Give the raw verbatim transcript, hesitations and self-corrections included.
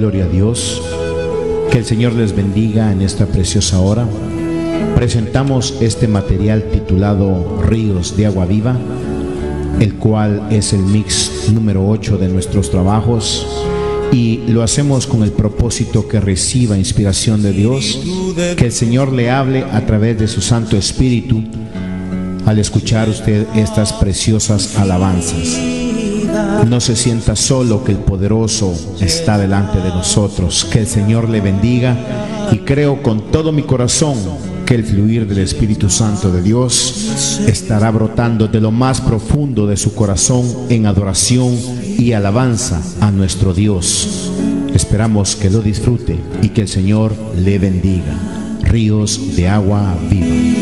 Gloria a Dios. Que el Señor les bendiga en esta preciosa hora. Presentamos este material titulado Ríos de Agua Viva, el cual es el mix número ocho de nuestros trabajos, y lo hacemos con el propósito que reciba inspiración de Dios, que el Señor le hable a través de su Santo Espíritu al escuchar usted estas preciosas alabanzas. No se sienta solo, que el poderoso está delante de nosotros. Que el Señor le bendiga, y creo con todo mi corazón que el fluir del Espíritu Santo de Dios estará brotando de lo más profundo de su corazón en adoración y alabanza a nuestro Dios. Esperamos que lo disfrute y que el Señor le bendiga. Ríos de Agua Viva.